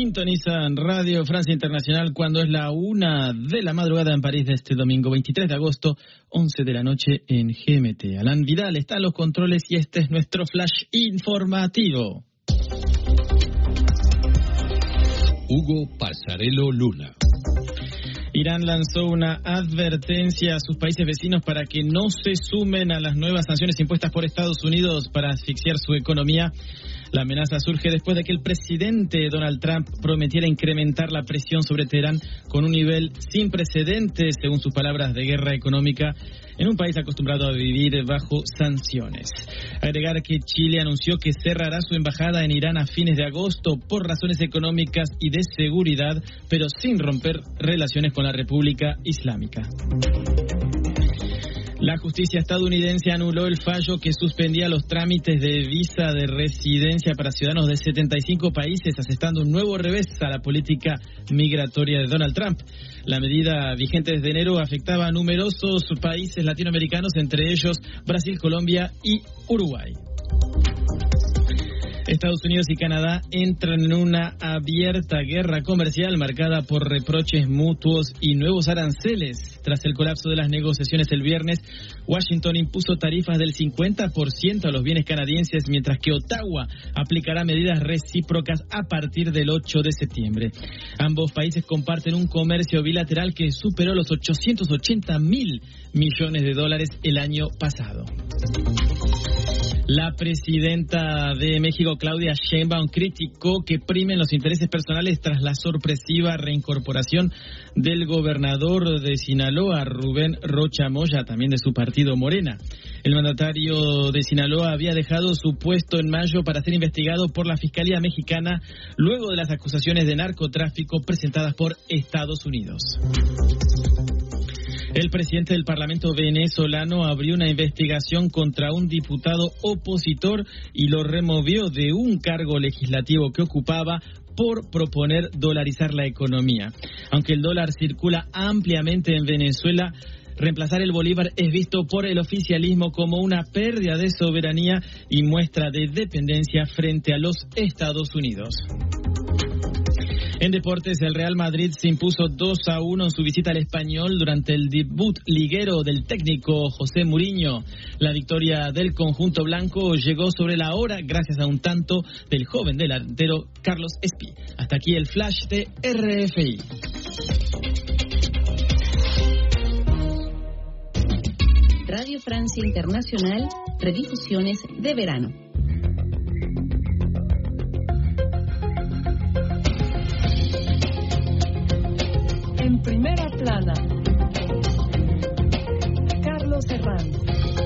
Sintonizan Radio Francia Internacional cuando es la 1 de la madrugada en París de este domingo 23 de agosto, 11 de la noche en GMT. Alan Vidal está a los controles y este es nuestro flash informativo. Hugo Pasarello Luna. Irán lanzó una advertencia a sus países vecinos para que no se sumen a las nuevas sanciones impuestas por Estados Unidos para asfixiar su economía. La amenaza surge después de que el presidente Donald Trump prometiera incrementar la presión sobre Teherán con un nivel sin precedentes, según sus palabras, de guerra económica en un país acostumbrado a vivir bajo sanciones. Agregar que Chile anunció que cerrará su embajada en Irán a fines de agosto por razones económicas y de seguridad, pero sin romper relaciones con la República Islámica. La justicia estadounidense anuló el fallo que suspendía los trámites de visa de residencia para ciudadanos de 75 países, asestando un nuevo revés a la política migratoria de Donald Trump. La medida vigente desde enero afectaba a numerosos países latinoamericanos, entre ellos Brasil, Colombia y Uruguay. Estados Unidos y Canadá entran en una abierta guerra comercial marcada por reproches mutuos y nuevos aranceles. Tras el colapso de las negociaciones el viernes, Washington impuso tarifas del 50% a los bienes canadienses, mientras que Ottawa aplicará medidas recíprocas a partir del 8 de septiembre. Ambos países comparten un comercio bilateral que superó los 880.000 millones de dólares el año pasado. La presidenta de México, Claudia Sheinbaum, criticó que primen los intereses personales tras la sorpresiva reincorporación del gobernador de Sinaloa, Rubén Rocha Moya, también de su partido Morena. El mandatario de Sinaloa había dejado su puesto en mayo para ser investigado por la Fiscalía Mexicana luego de las acusaciones de narcotráfico presentadas por Estados Unidos. El presidente del Parlamento venezolano abrió una investigación contra un diputado opositor y lo removió de un cargo legislativo que ocupaba por proponer dolarizar la economía. Aunque el dólar circula ampliamente en Venezuela, reemplazar el bolívar es visto por el oficialismo como una pérdida de soberanía y muestra de dependencia frente a los Estados Unidos. En deportes, el Real Madrid se impuso 2-1 en su visita al Español durante el debut liguero del técnico José Mourinho. La victoria del conjunto blanco llegó sobre la hora gracias a un tanto del joven delantero Carlos Espí. Hasta aquí el flash de RFI. Radio Francia Internacional, redifusiones de verano. En primera plana, Carlos Herranz.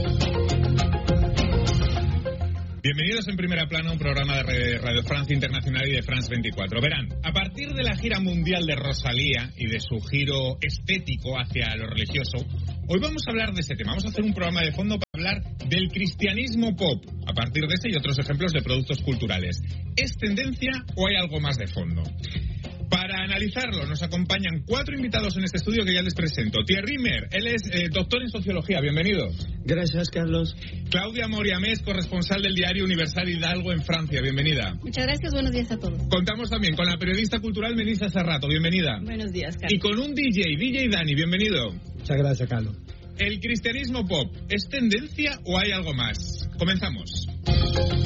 Bienvenidos en Primera Plana, un programa de Radio Francia Internacional y de France 24. Verán, a partir de la gira mundial de Rosalía y de su giro estético hacia lo religioso, hoy vamos a hablar de ese tema. Vamos a hacer un programa de fondo para hablar del cristianismo pop, a partir de ese y otros ejemplos de productos culturales. ¿Es tendencia o hay algo más de fondo? Para analizarlo nos acompañan 4 invitados en este estudio que ya les presento. Thierry Mer, él es doctor en sociología, bienvenido. Gracias, Carlos. Claudia Moriamés, corresponsal del diario Universal Hidalgo en Francia, bienvenida. Muchas gracias, buenos días a todos. Contamos también con la periodista cultural Melissa Serrato, bienvenida. Buenos días, Carlos. Y con un DJ Dani, bienvenido. Muchas gracias, Carlos. ¿El cristianismo pop es tendencia o hay algo más? Comenzamos.